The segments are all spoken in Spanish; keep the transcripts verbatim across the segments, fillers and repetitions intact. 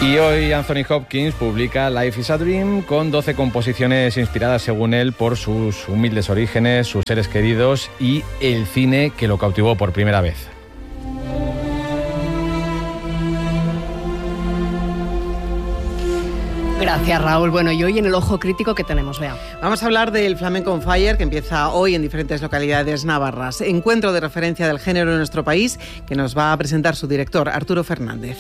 Y hoy Anthony Hopkins publica Life is a Dream con doce composiciones inspiradas, según él, por sus humildes orígenes, sus seres queridos y el cine que lo cautivó por primera vez. Gracias, Raúl. Bueno, y hoy en el Ojo Crítico, ¿qué tenemos? Vea. Vamos a hablar del Flamenco on Fire, que empieza hoy en diferentes localidades navarras. Encuentro de referencia del género en nuestro país, que nos va a presentar su director, Arturo Fernández.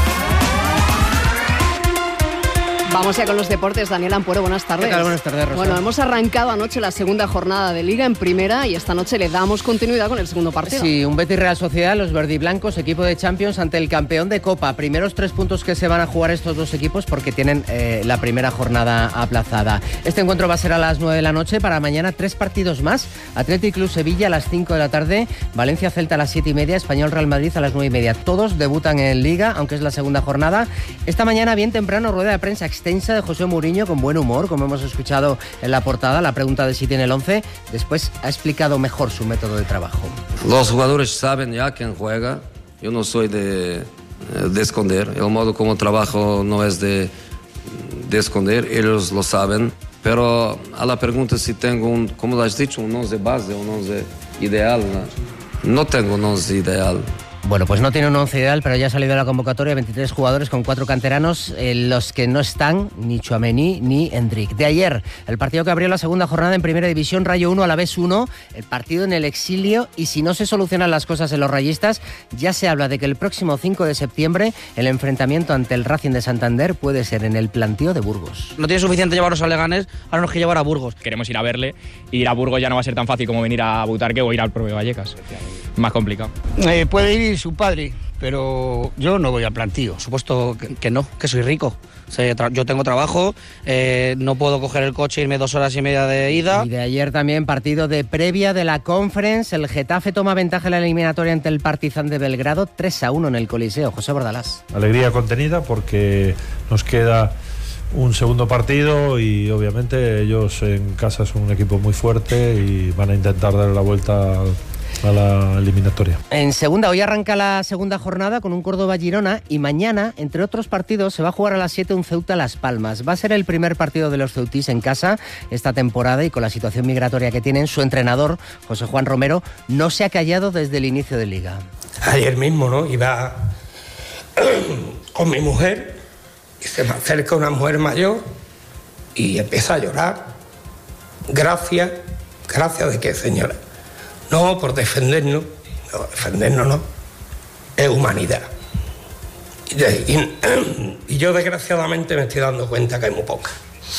Vamos ya con los deportes. Daniel Ampuero, buenas tardes. ¿Qué tal? Buenas tardes, Rosa. Bueno, hemos arrancado anoche la segunda jornada de Liga en Primera y esta noche le damos continuidad con el segundo partido. Sí, un Betis Real Sociedad, los verdiblancos, equipo de Champions ante el campeón de Copa. Primeros tres puntos que se van a jugar estos dos equipos porque tienen eh, la primera jornada aplazada. Este encuentro va a ser a las nueve de la noche. Para mañana tres partidos más. Athletic Club Sevilla a las cinco de la tarde, Valencia Celta a las siete y media, Español Real Madrid a las nueve y media. Todos debutan en Liga, aunque es la segunda jornada. Esta mañana, bien temprano, rueda de prensa extensa de José Mourinho, con buen humor, como hemos escuchado en la portada, la pregunta de si tiene el once. Después ha explicado mejor su método de trabajo. Los jugadores saben ya quién juega. Yo no soy de, de esconder. El modo como trabajo no es de, de esconder. Ellos lo saben. Pero a la pregunta si tengo un, como lo has dicho, un once base, un once ideal, no, no tengo un once ideal. Bueno, pues no tiene un once ideal, pero ya ha salido a la convocatoria veintitrés jugadores con cuatro canteranos, en los que no están ni Tchouaméni ni Endrick. De ayer, el partido que abrió la segunda jornada en Primera División, Rayo uno, Alavés uno, el partido en el exilio, y si no se solucionan las cosas en los rayistas, ya se habla de que el próximo cinco de septiembre el enfrentamiento ante el Racing de Santander puede ser en el plantío de Burgos. No tiene suficiente llevarlos a Leganés, ahora nos que llevar a Burgos. Queremos ir a verle, ir a Burgos ya no va a ser tan fácil como venir a Butarque o ir al propio Vallecas. Más complicado. Eh, puede ir su padre, pero yo no voy al plantío. Supuesto que, que no, que soy rico. O sea, yo tengo trabajo, eh, no puedo coger el coche e irme dos horas y media de ida. Y de ayer también partido de previa de la Conference. El Getafe toma ventaja en la eliminatoria ante el Partizan de Belgrado, tres a uno en el Coliseo. José Bordalás. Alegría contenida porque nos queda un segundo partido y obviamente ellos en casa son un equipo muy fuerte y van a intentar dar la vuelta al a la eliminatoria. En segunda, hoy arranca la segunda jornada con un Córdoba-Girona y mañana, entre otros partidos, se va a jugar a las siete un Ceuta-Las Palmas. Va a ser el primer partido de los ceutís en casa esta temporada y con la situación migratoria que tienen, su entrenador, José Juan Romero, no se ha callado desde el inicio de Liga. Ayer mismo, ¿no? Iba con mi mujer y se me acerca una mujer mayor y empieza a llorar. Gracias, gracias de qué, señora. No, por defendernos, no, defendernos no, es humanidad. Y, de, y, y yo desgraciadamente me estoy dando cuenta que hay muy poca.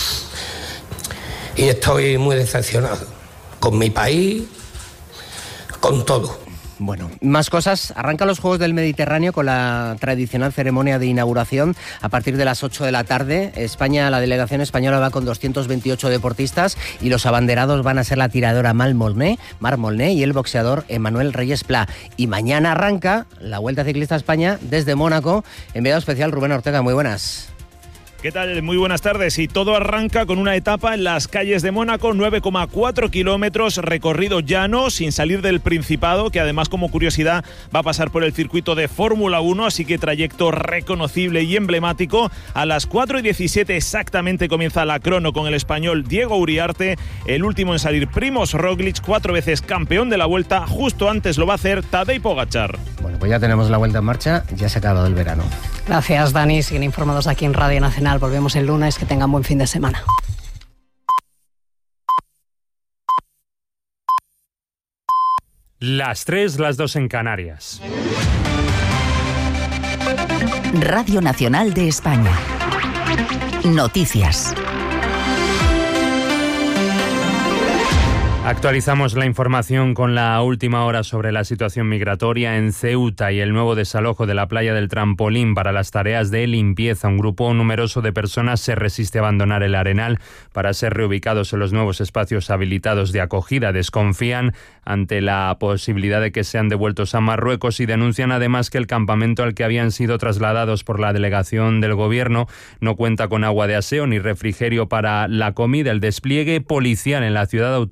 Y estoy muy decepcionado con mi país, con todo. Bueno, más cosas. Arrancan los Juegos del Mediterráneo con la tradicional ceremonia de inauguración a partir de las ocho de la tarde. España, la delegación española va con doscientos veintiocho deportistas y los abanderados van a ser la tiradora Mar Molné, Mar Molné y el boxeador Emmanuel Reyes Pla. Y mañana arranca la Vuelta Ciclista a España desde Mónaco. Enviado especial Rubén Ortega, muy buenas. ¿Qué tal? Muy buenas tardes. Y todo arranca con una etapa en las calles de Mónaco, nueve coma cuatro kilómetros, recorrido llano, sin salir del Principado, que además, como curiosidad, va a pasar por el circuito de Fórmula uno, así que trayecto reconocible y emblemático. A las cuatro y diecisiete exactamente comienza la crono con el español Diego Uriarte, el último en salir Primož Roglič, cuatro veces campeón de la Vuelta. Justo antes lo va a hacer Tadej Pogačar. Bueno, pues ya tenemos la Vuelta en marcha, ya se ha acabado el verano. Gracias, Dani. Siguen informados aquí en Radio Nacional. Volvemos el lunes. Que tengan buen fin de semana. Las tres, las dos en Canarias. Radio Nacional de España. Noticias. Actualizamos la información con la última hora sobre la situación migratoria en Ceuta y el nuevo desalojo de la playa del Trampolín para las tareas de limpieza. Un grupo numeroso de personas se resiste a abandonar el Arenal para ser reubicados en los nuevos espacios habilitados de acogida. Desconfían ante la posibilidad de que sean devueltos a Marruecos y denuncian además que el campamento al que habían sido trasladados por la delegación del gobierno no cuenta con agua de aseo ni refrigerio para la comida. El despliegue policial en la ciudad autónoma es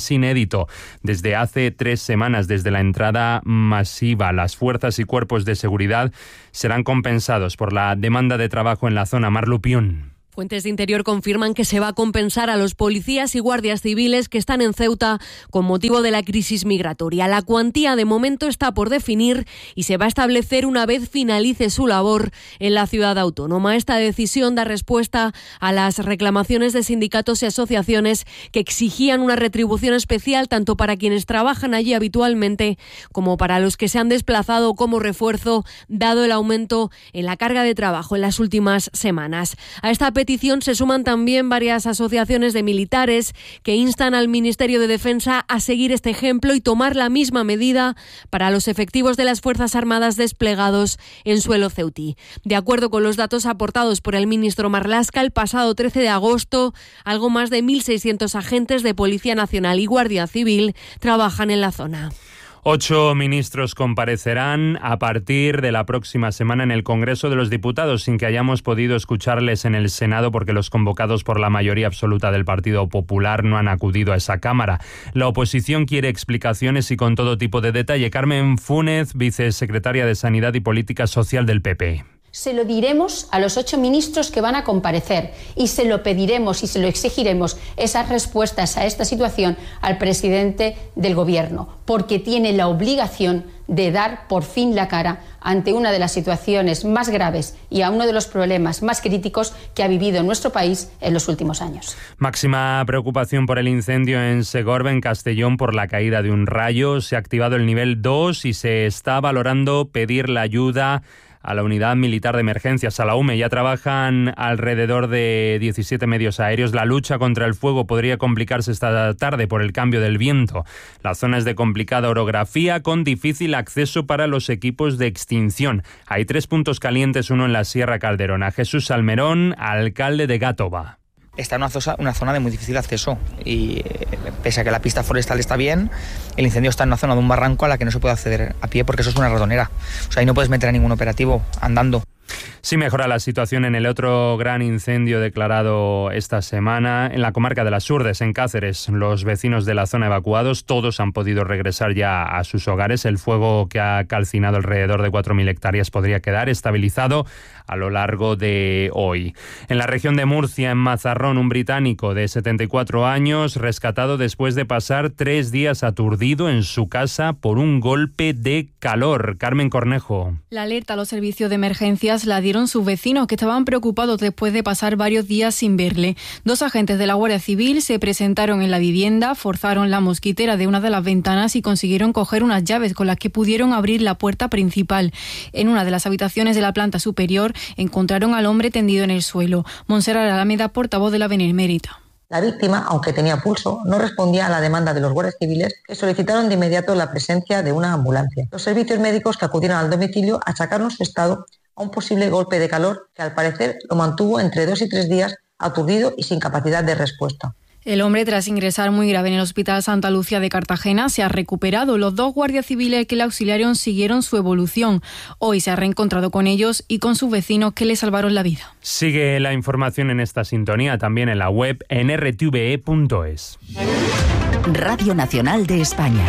es inédito. Desde hace tres semanas, desde la entrada masiva, las fuerzas y cuerpos de seguridad serán compensados por la demanda de trabajo en la zona. Mar Lupión. Fuentes de Interior confirman que se va a compensar a los policías y guardias civiles que están en Ceuta con motivo de la crisis migratoria. La cuantía de momento está por definir y se va a establecer una vez finalice su labor en la ciudad autónoma. Esta decisión da respuesta a las reclamaciones de sindicatos y asociaciones que exigían una retribución especial tanto para quienes trabajan allí habitualmente como para los que se han desplazado como refuerzo, dado el aumento en la carga de trabajo en las últimas semanas. A esta petición se suman también varias asociaciones de militares que instan al Ministerio de Defensa a seguir este ejemplo y tomar la misma medida para los efectivos de las Fuerzas Armadas desplegados en suelo ceutí. De acuerdo con los datos aportados por el ministro Marlaska, el pasado trece de agosto, algo más de mil seiscientos agentes de Policía Nacional y Guardia Civil trabajan en la zona. Ocho ministros comparecerán a partir de la próxima semana en el Congreso de los Diputados, sin que hayamos podido escucharles en el Senado porque los convocados por la mayoría absoluta del Partido Popular no han acudido a esa Cámara. La oposición quiere explicaciones y con todo tipo de detalle. Carmen Fúnez, vicesecretaria de Sanidad y Política Social del P P. Se lo diremos a los ocho ministros que van a comparecer y se lo pediremos y se lo exigiremos esas respuestas a esta situación al presidente del Gobierno, porque tiene la obligación de dar por fin la cara ante una de las situaciones más graves y a uno de los problemas más críticos que ha vivido nuestro país en los últimos años. Máxima preocupación por el incendio en Segorbe, en Castellón, por la caída de un rayo. Se ha activado el nivel dos y se está valorando pedir la ayuda a la Unidad Militar de Emergencias, a la U M E. Ya trabajan alrededor de diecisiete medios aéreos. La lucha contra el fuego podría complicarse esta tarde por el cambio del viento. La zona es de complicada orografía, con difícil acceso para los equipos de extinción. Hay tres puntos calientes, uno en la Sierra Calderona. Jesús Salmerón, alcalde de Gátova. Está en una zona, una zona de muy difícil acceso y eh, pese a que la pista forestal está bien, el incendio está en una zona de un barranco a la que no se puede acceder a pie porque eso es una ratonera. O sea, ahí no puedes meter a ningún operativo andando. Sí mejora la situación en el otro gran incendio declarado esta semana en la comarca de las Urdes, en Cáceres. Los vecinos de la zona evacuados, todos han podido regresar ya a sus hogares. El fuego que ha calcinado alrededor de cuatro mil hectáreas podría quedar estabilizado a lo largo de hoy. En la región de Murcia, en Mazarrón, un británico de setenta y cuatro años rescatado después de pasar tres días aturdido en su casa por un golpe de calor. Carmen Cornejo. La alerta a los servicios de emergencias la dieron sus vecinos, que estaban preocupados después de pasar varios días sin verle. Dos agentes de la Guardia Civil se presentaron en la vivienda, forzaron la mosquitera de una de las ventanas y consiguieron coger unas llaves con las que pudieron abrir la puerta principal. En una de las habitaciones de la planta superior encontraron al hombre tendido en el suelo. Montserrat Alameda, portavoz de la Benemérita. La víctima, aunque tenía pulso, no respondía a la demanda de los guardias civiles, que solicitaron de inmediato la presencia de una ambulancia. Los servicios médicos que acudieron al domicilio achacaron su estado a un posible golpe de calor que al parecer lo mantuvo entre dos y tres días aturdido y sin capacidad de respuesta. El hombre, tras ingresar muy grave en el Hospital Santa Lucía de Cartagena, se ha recuperado. Los dos guardias civiles que le auxiliaron siguieron su evolución. Hoy se ha reencontrado con ellos y con sus vecinos que le salvaron la vida. Sigue la información en esta sintonía, también en la web en r t v e punto es. Radio Nacional de España.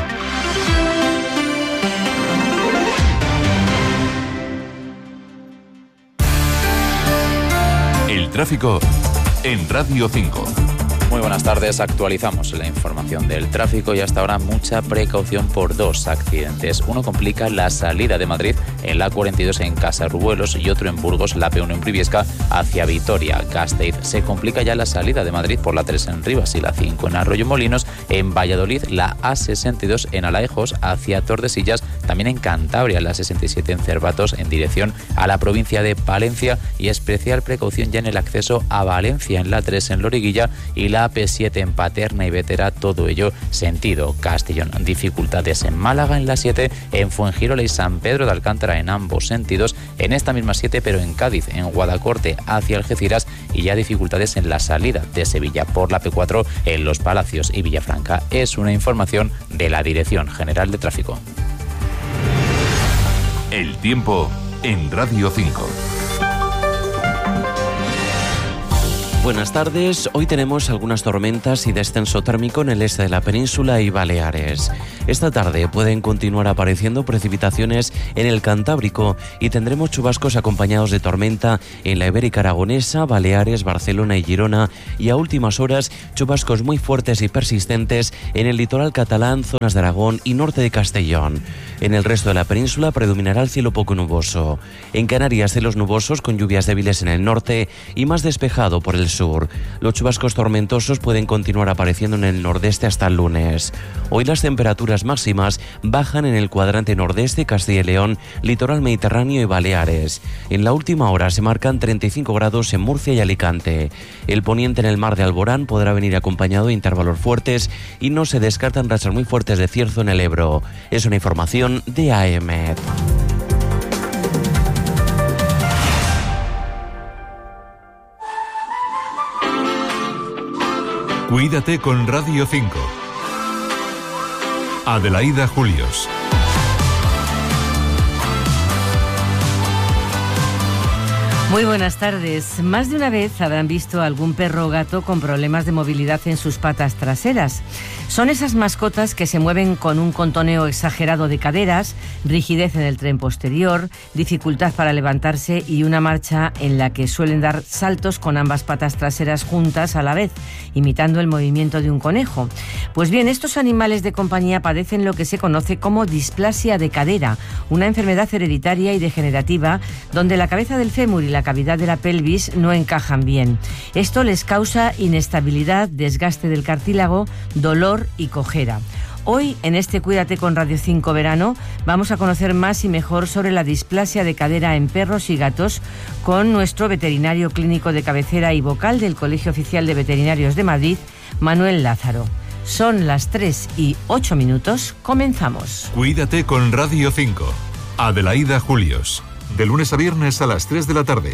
El tráfico en Radio cinco. Muy buenas tardes, actualizamos la información del tráfico y hasta ahora mucha precaución por dos accidentes. Uno complica la salida de Madrid en la cuarenta y dos en Casarrubuelos y otro en Burgos, la P uno en Briviesca hacia Vitoria-Gasteiz. Se complica ya la salida de Madrid por la tres en Rivas y la cinco en Arroyomolinos. En Valladolid la A sesenta y dos en Alaejos hacia Tordesillas. También en Cantabria la sesenta y siete en Cervatos en dirección a la provincia de Palencia y especial precaución ya en el acceso a Valencia en la tres en Loriguilla y la A P siete en Paterna y Vetera, todo ello sentido Castellón. Dificultades en Málaga en la siete, en Fuengirola y San Pedro de Alcántara en ambos sentidos, en esta misma siete pero en Cádiz, en Guadacorte hacia Algeciras y ya dificultades en la salida de Sevilla por la P cuatro en Los Palacios y Villafranca. Es una información de la Dirección General de Tráfico. El tiempo en Radio cinco. Buenas tardes. Hoy tenemos algunas tormentas y descenso térmico en el este de la península y Baleares. Esta tarde pueden continuar apareciendo precipitaciones en el Cantábrico y tendremos chubascos acompañados de tormenta en la Ibérica Aragonesa, Baleares, Barcelona y Girona, y a últimas horas chubascos muy fuertes y persistentes en el litoral catalán, zonas de Aragón y norte de Castellón. En el resto de la península predominará el cielo poco nuboso. En Canarias, cielos nubosos con lluvias débiles en el norte y más despejado por el sur. Los chubascos tormentosos pueden continuar apareciendo en el nordeste hasta el lunes. Hoy las temperaturas máximas bajan en el cuadrante nordeste, Castilla y León, litoral mediterráneo y Baleares. En la última hora se marcan treinta y cinco grados en Murcia y Alicante. El poniente en el mar de Alborán podrá venir acompañado de intervalos fuertes y no se descartan rachas muy fuertes de cierzo en el Ebro. Es una información de A E M E T. Cuídate con Radio cinco. Adelaida Julios. Muy buenas tardes. Más de una vez habrán visto algún perro o gato con problemas de movilidad en sus patas traseras. Son esas mascotas que se mueven con un contoneo exagerado de caderas, rigidez en el tren posterior, dificultad para levantarse y una marcha en la que suelen dar saltos con ambas patas traseras juntas a la vez, imitando el movimiento de un conejo. Pues bien, estos animales de compañía padecen lo que se conoce como displasia de cadera, una enfermedad hereditaria y degenerativa donde la cabeza del fémur y la cavidad de la pelvis no encajan bien. Esto les causa inestabilidad, desgaste del cartílago, dolor y cojera. Hoy, en este Cuídate con Radio cinco Verano, vamos a conocer más y mejor sobre la displasia de cadera en perros y gatos con nuestro veterinario clínico de cabecera y vocal del Colegio Oficial de Veterinarios de Madrid, Manuel Lázaro. Son las tres y ocho minutos. Comenzamos. Cuídate con Radio cinco. Adelaida Julios. De lunes a viernes a las tres de la tarde.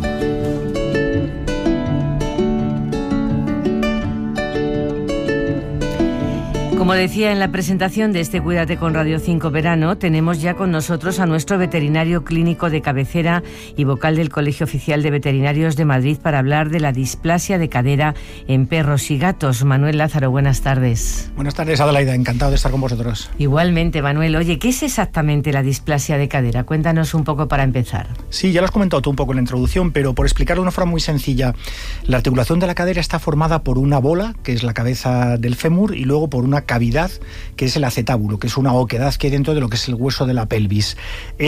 Como decía en la presentación de este Cuídate con Radio cinco Verano, tenemos ya con nosotros a nuestro veterinario clínico de cabecera y vocal del Colegio Oficial de Veterinarios de Madrid para hablar de la displasia de cadera en perros y gatos. Manuel Lázaro, buenas tardes. Buenas tardes, Adelaida, encantado de estar con vosotros. Igualmente, Manuel. Oye, ¿qué es exactamente la displasia de cadera? Cuéntanos un poco para empezar. Sí, ya lo has comentado tú un poco en la introducción, pero por explicarlo de una forma muy sencilla, la articulación de la cadera está formada por una bola, que es la cabeza del fémur, y luego por una cavidad, que es el acetábulo, que es una oquedad que hay dentro de lo que es el hueso de la pelvis.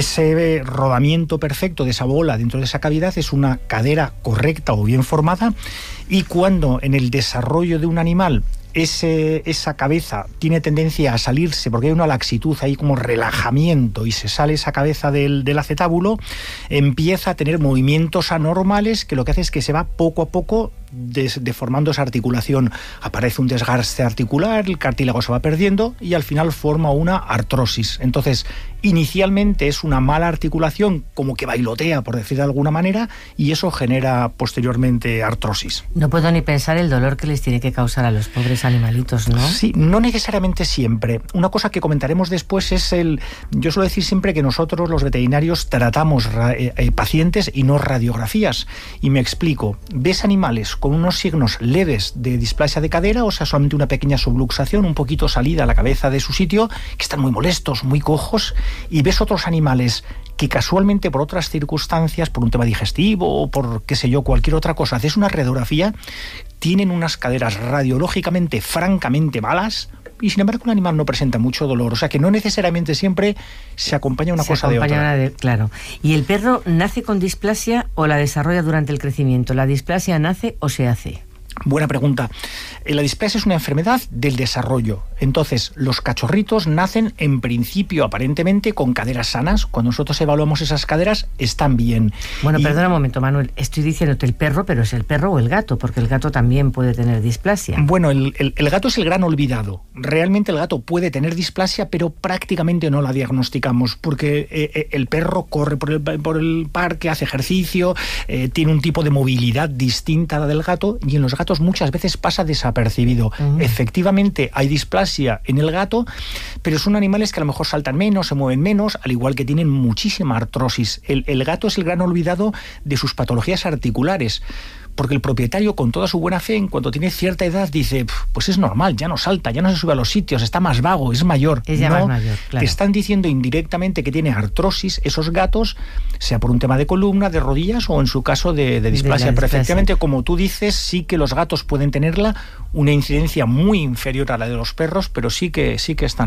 Ese rodamiento perfecto de esa bola dentro de esa cavidad es una cadera correcta o bien formada, y cuando en el desarrollo de un animal Ese, esa cabeza tiene tendencia a salirse porque hay una laxitud, hay como relajamiento y se sale esa cabeza del, del acetábulo, empieza a tener movimientos anormales que lo que hace es que se va poco a poco des, deformando esa articulación. Aparece un desgaste articular, el cartílago se va perdiendo y al final forma una artrosis. Entonces, inicialmente es una mala articulación, como que bailotea, por decir de alguna manera, y eso genera posteriormente artrosis. No puedo ni pensar el dolor que les tiene que causar a los pobres animalitos, ¿no? Sí, no necesariamente siempre. Una cosa que comentaremos después es el... Yo suelo decir siempre que nosotros los veterinarios tratamos eh, eh, pacientes y no radiografías. Y me explico. ¿Ves animales con unos signos leves de displasia de cadera, o sea, solamente una pequeña subluxación, un poquito salida a la cabeza de su sitio, que están muy molestos, muy cojos? Y ves otros animales que casualmente por otras circunstancias, por un tema digestivo o por qué sé yo, cualquier otra cosa, haces una radiografía, tienen unas caderas radiológicamente francamente malas y sin embargo un animal no presenta mucho dolor. O sea que no necesariamente siempre se acompaña una se cosa acompaña de otra. De, claro. ¿Y el perro nace con displasia o la desarrolla durante el crecimiento? ¿La displasia nace o se hace? Buena pregunta. La displasia es una enfermedad del desarrollo. Entonces, los cachorritos nacen en principio, aparentemente, con caderas sanas. Cuando nosotros evaluamos esas caderas, están bien. Bueno, y... perdona un momento, Manuel. Estoy diciéndote el perro, pero ¿es el perro o el gato? Porque el gato también puede tener displasia. Bueno, el, el, el gato es el gran olvidado. Realmente el gato puede tener displasia, pero prácticamente no la diagnosticamos, porque eh, el perro corre por el, por el parque, hace ejercicio, eh, tiene un tipo de movilidad distinta a la del gato, y en los gatos muchas veces pasa desapercibido. Uh-huh. Efectivamente hay displasia en el gato, pero son animales que a lo mejor saltan menos, se mueven menos, al igual que tienen muchísima artrosis. El, el gato es el gran olvidado de sus patologías articulares, porque el propietario, con toda su buena fe, en cuanto tiene cierta edad, dice, pues es normal, ya no salta, ya no se sube a los sitios, está más vago, es mayor. Es ya no, más mayor, claro. Te están diciendo indirectamente que tiene artrosis esos gatos, sea por un tema de columna, de rodillas o en su caso de, de displasia. De Pero displasia. efectivamente, como tú dices, sí que los gatos pueden tenerla, una incidencia muy inferior a la de los perros, pero sí que, sí que están